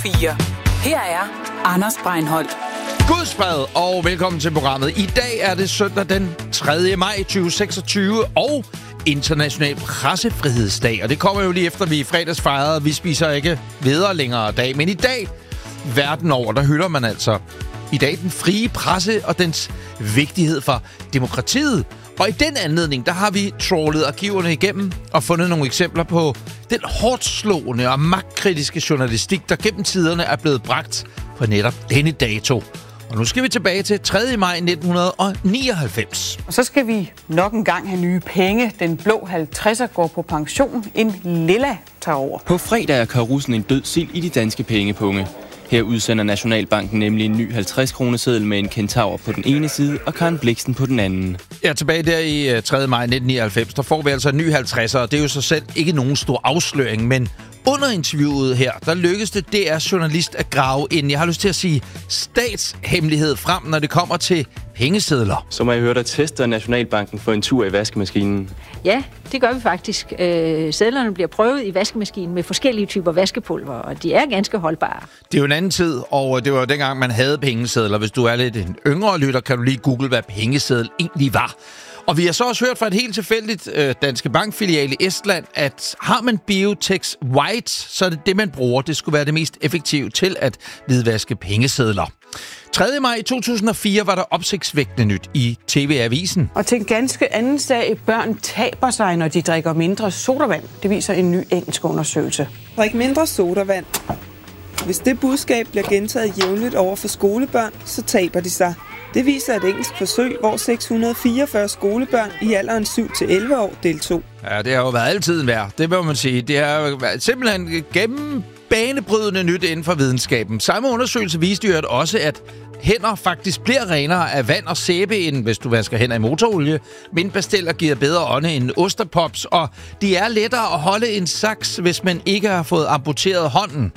4. Her er Anders Breinholt. Gudsfred og velkommen til programmet. I dag er det søndag den 3. maj 2026 og International Pressefrihedsdag. Og det kommer jo lige efter, vi i fredags fejrede. Vi spiser ikke videre længere dag. Men i dag, verden over, der hylder man altså i dag den frie presse og dens vigtighed for demokratiet. Og i den anledning, der har vi trawlet arkiverne igennem og fundet nogle eksempler på den hårdtslående og magtkritiske journalistik, der gennem tiderne er blevet bragt på netop denne dato. Og nu skal vi tilbage til 3. maj 1999. Og så skal vi nok en gang have nye penge. Den blå 50'er går på pension. En lilla tager over. På fredag er karussen en død sild i de danske pengepunge. Her udsender Nationalbanken nemlig en ny 50-kroneseddel med en kentaur på den ene side og Karen Blixen på den anden. Ja, tilbage der i 3. maj 1999, der får vi altså en ny 50'er, og det er jo så selv ikke nogen stor afsløring, men under interviewet her, der lykkedes det DR-journalist at grave en, jeg har lyst til at sige, statshemmelighed frem, når det kommer til pengesedler. Så må jeg høre dig teste Nationalbanken for en tur i vaskemaskinen. Ja, det gør vi faktisk. Sedlerne bliver prøvet i vaskemaskinen med forskellige typer vaskepulver, og de er ganske holdbare. Det er jo en anden tid, og det var jo dengang, man havde pengesedler. Hvis du er lidt en yngre lytter, kan du lige google, hvad pengeseddel egentlig var. Og vi har så også hørt fra et helt tilfældigt Danske Bank-filial i Estland, at har man Biotex White, så er det det, man bruger. Det skulle være det mest effektive til at hvidvaske pengesedler. 3. maj 2004 var der opsigtsvækkende nyt i TV-avisen. Og til en ganske anden sag, børn taber sig, når de drikker mindre sodavand. Det viser en ny engelsk undersøgelse. Drik mindre sodavand. Hvis det budskab bliver gentaget jævnligt over for skolebørn, så taber de sig. Det viser et engelsk forsøg, hvor 644 skolebørn i alderen 7-11 år deltog. Ja, det har jo været altid værd. Det må man sige. Det har jo simpelthen gennem banebrydende nyt inden for videnskaben. Samme undersøgelse viste jo også, at hænder faktisk bliver renere af vand og sæbe, end hvis du vasker hænder i motorolie. Mindpasteller giver bedre ånde end osterpops, og de er lettere at holde en saks, hvis man ikke har fået amputeret hånden.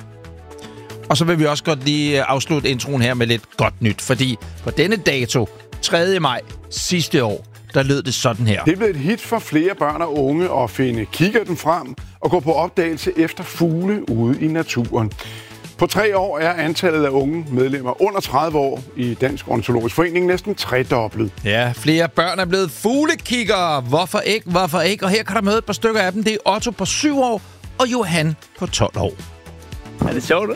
Og så vil vi også godt lige afslutte introen her med lidt godt nyt, fordi på denne dato, 3. maj sidste år, der lød det sådan her. Det er blevet et hit for flere børn og unge at finde kikkerten frem og gå på opdagelse efter fugle ude i naturen. På 3 år er antallet af unge medlemmer under 30 år i Dansk Ornitologisk Forening næsten tredoblet. Ja, flere børn er blevet fuglekiggere. Hvorfor ikke? Hvorfor ikke? Og her kan der møde et par stykker af dem. Det er Otto på 7 år og Johan på 12 år. Er det sjovt?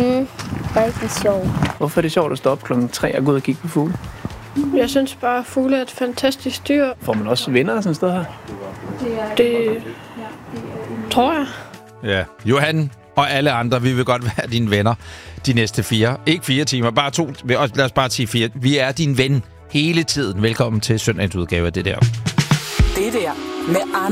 Rigtig sjovt. Hvorfor er det sjovt at stå op klokken 3 og gå ud og kigge på fugle? Jeg synes bare, at fugle er et fantastisk dyr. Får man også venner sådan et sted her? Det tror jeg. Ja, Johan og alle andre, vi vil godt være dine venner de næste 4. Ikke 4 timer, bare 2. Lad os bare sige 4. Vi er din ven hele tiden. Velkommen til søndagens udgave af det der. Det der med Anders